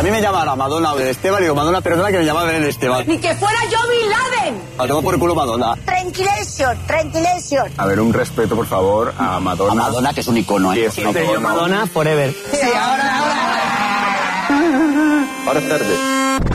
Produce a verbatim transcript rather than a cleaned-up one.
mí me llama la Madonna Belén Esteban y digo, Madonna, perdona que me llama Belén Esteban. Ni que fuera yo Bin Laden. La tengo por el culo Madonna. Tranquilation, tranquilation. A ver, un respeto, por favor, a Madonna. A Madonna, que es un icono, ¿eh? Sí, es un icono. Madonna forever. Sí, ahora, ahora. Ahora es tarde.